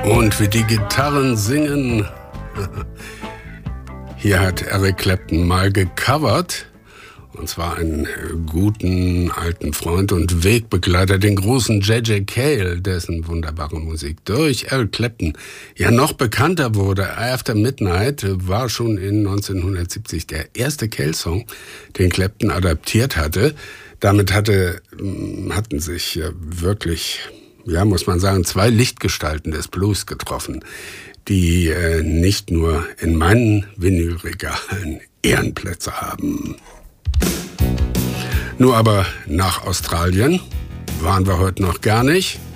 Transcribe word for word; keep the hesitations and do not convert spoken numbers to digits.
Und wie die Gitarren singen. Hier hat Eric Clapton mal gecovert. Und zwar einen guten alten Freund und Wegbegleiter, den großen J J Cale, dessen wunderbare Musik durch Eric Clapton ja noch bekannter wurde. After Midnight war schon in neunzehnhundertsiebzig der erste Cale-Song, den Clapton adaptiert hatte. Damit hatte, hatten sich wirklich, ja, muss man sagen, zwei Lichtgestalten des Blues getroffen, die äh, nicht nur in meinen Vinylregalen Ehrenplätze haben. Nur aber nach Australien waren wir heute noch gar nicht.